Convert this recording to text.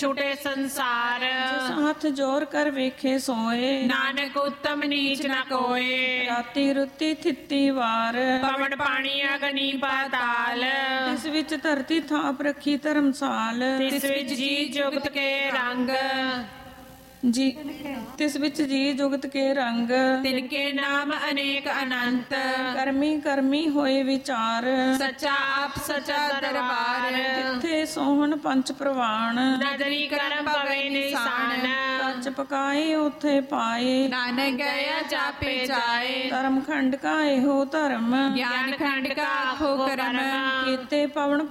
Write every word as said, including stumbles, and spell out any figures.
ਛੁਟੇ ਸੰਸਾਰ। ਜਿਸ ਹੱਥ ਜੋਰ ਕਰ ਵੇਖੇ ਸੋਏ, ਨਾਨਕ ਉਤਮ ਨੀਚ ਨ ਕੋਏ। ਰਾਤੀ ਰੁੱਤੀ ਥਿੱਤੀ ਵਾਰ, ਪਵਨ ਪਾਣੀ ਅਗਨੀ ਪਾਤਾਲ। ਤਿਸ ਵਿੱਚ ਧਰਤੀ ਥਾਪ ਰੱਖੀ ਧਰਮਸਾਲ, ਤਿਸ ਵਿੱਚ ਜੀ ਜੁਗਤ ਕੇ ਰੰਗ। ਜੀ ਤਿਸ ਵਿੱਚ ਜੀ ਜੁਗਤ ਕੇ ਰੰਗ, ਤਿਨਕੇ ਨਾਮ ਅਨੇਕ ਅਨੰਤ। ਕਰਮੀ ਕਰਮੀ ਹੋਏ ਵਿਚਾਰ, ਸੱਚਾ ਆਪ ਸੱਚਾ ਦਰਬਾਰ। ਜਿੱਥੇ ਸੋਹਣ ਪੰਚ ਪ੍ਰਵਾਨ, ਨਦਰੀ ਕਰਮ ਪਵੇ ਨਿਸ਼ਾਨ। ਸੱਚ ਪਕਾਏ ਉਥੇ ਪਾਏ, ਨਾਨਕ ਗਿਆ ਜਾਪੇ ਜਾਏ। ਧਰਮ ਖੰਡ ਕਾ ਇਹੋ ਧਰਮ, ਗਿਆਨ ਖੰਡ ਕਾ ਆਖੋ ਕਰਮ। ਕੀਤੇ ਪਵਨ